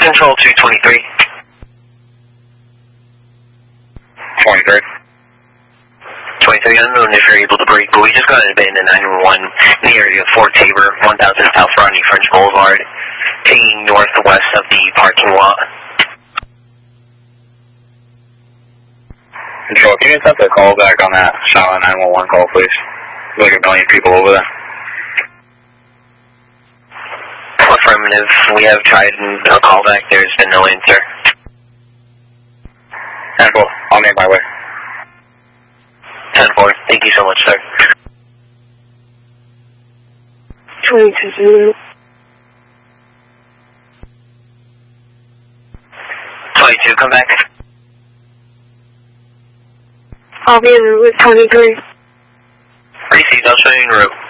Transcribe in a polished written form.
Control 223. 23. 23 unknown if you're able to break, but we just got an abandoned 911 in the area of Fort Tabor, 1000 South Rodney French Boulevard, taking northwest of the parking lot. Control, can you attempt a call back on that Charlotte 911 call, please? There's like a million people over there. Affirmative. We have tried a call back. There's been no answer. 10-4. I'll make my way. 10-4. Thank you so much, sir. 22. 22, come back. I'll be in with 23. Received. I'll show you en route.